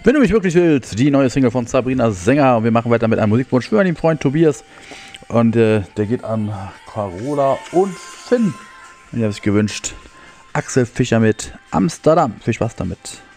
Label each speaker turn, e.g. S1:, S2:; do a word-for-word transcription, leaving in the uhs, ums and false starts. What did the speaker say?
S1: Wenn du mich wirklich willst, die neue Single von Sabrina Sänger. Und wir machen weiter mit einem Musikwunsch für meinen Freund Tobias. Und äh, der geht an Carola und Finn. Und die haben sich gewünscht, Axel Fischer mit Amsterdam. Viel Spaß damit.